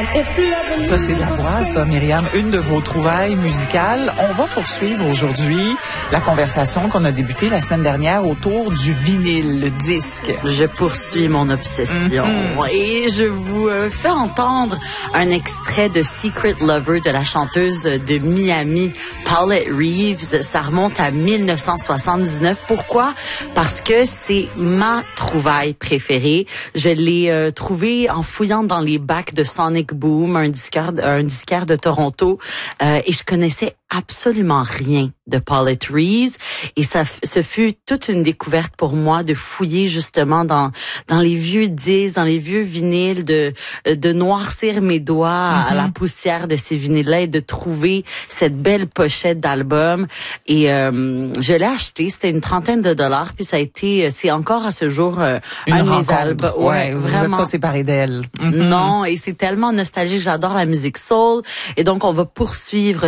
Ça, c'est de la voix, ça, Myriam. Une de vos trouvailles musicales. On va poursuivre aujourd'hui la conversation qu'on a débutée la semaine dernière autour du vinyle, le disque. Je poursuis mon obsession et je vous fais entendre un extrait de Secret Lover de la chanteuse de Miami, Paulette Reeves. Ça remonte à 1979. Pourquoi? Parce que c'est ma trouvaille préférée. Je l'ai trouvée en fouillant dans les bacs de Sonic Boom, un disquaire de Toronto, et je connaissais absolument rien de Paulette Reeves, et ce fut toute une découverte pour moi de fouiller justement dans les vieux disques, dans les vieux vinyles, de noircir mes doigts à la poussière de ces vinyles-là et de trouver cette belle pochette d'album. Et je l'ai acheté, c'était une trentaine de dollars, puis c'est encore à ce jour un de mes albums. Ouais, vous vraiment. Êtes pas séparés d'elle. Non, et c'est tellement nostalgique, j'adore la musique soul, et donc on va poursuivre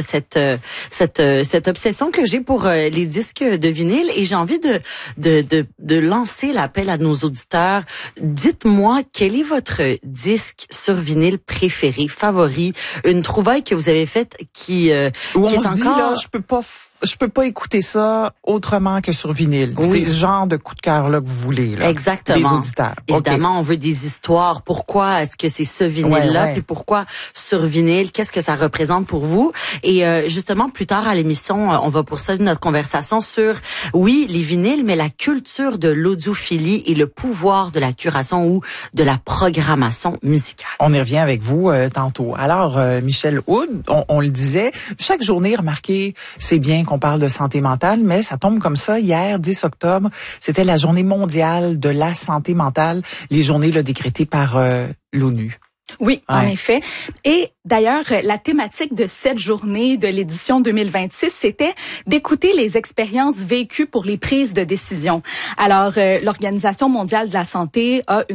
cette obsession que j'ai pour les disques de vinyle, et j'ai envie de lancer l'appel à nos auditeurs. Dites-moi, quel est votre disque sur vinyle préféré, favori, une trouvaille que vous avez faite qui où qui on est se encore... dit là, je peux pas écouter ça autrement que sur vinyle. Oui. C'est ce genre de coup de cœur là que vous voulez là. Exactement. Des auditeurs. Évidemment, on veut des histoires. Pourquoi est-ce que c'est ce vinyle-là, puis pourquoi sur vinyle? Qu'est-ce que ça représente pour vous? Et justement, plus tard à l'émission, on va poursuivre notre conversation sur, oui, les vinyles, mais la culture de l'audiophilie et le pouvoir de la curation ou de la programmation musicale. On y revient avec vous tantôt. Alors, Michel Hood, on le disait, chaque journée, remarquez, c'est bien qu'on parle de santé mentale, mais ça tombe comme ça. Hier, 10 octobre, c'était la journée mondiale de la santé mentale, les journées là, décrétées par l'ONU. Oui, en effet. Et d'ailleurs, la thématique de cette journée de l'édition 2026, c'était d'écouter les expériences vécues pour les prises de décision. Alors, l'Organisation mondiale de la santé a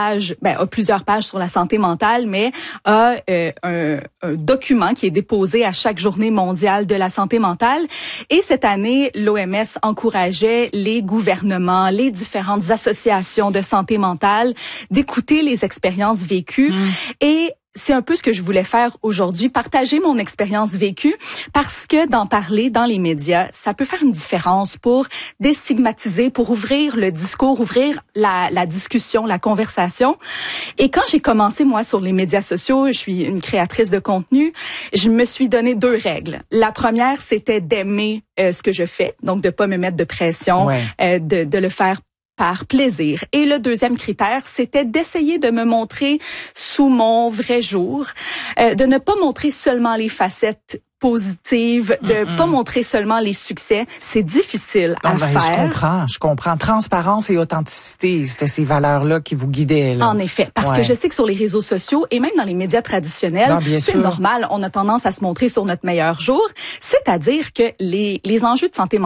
a plusieurs pages sur la santé mentale, mais a un document qui est déposé à chaque journée mondiale de la santé mentale. Et cette année, l'OMS encourageait les gouvernements, les différentes associations de santé mentale d'écouter les expériences vécues. Et c'est un peu ce que je voulais faire aujourd'hui, partager mon expérience vécue, parce que d'en parler dans les médias, ça peut faire une différence pour déstigmatiser, pour ouvrir le discours, ouvrir la discussion, la conversation. Et quand j'ai commencé, moi, sur les médias sociaux, je suis une créatrice de contenu, je me suis donné 2 règles. La première, c'était d'aimer ce que je fais, donc de pas me mettre de pression, de le faire par plaisir. Et le deuxième critère, c'était d'essayer de me montrer sous mon vrai jour, de ne pas montrer seulement les facettes positives, de pas montrer seulement les succès. C'est difficile à faire. Je comprends. Transparence et authenticité, c'était ces valeurs-là qui vous guidaient. Là. En effet, parce que je sais que sur les réseaux sociaux et même dans les médias traditionnels, c'est normal, on a tendance à se montrer sur notre meilleur jour. C'est-à-dire que les enjeux de santé mentale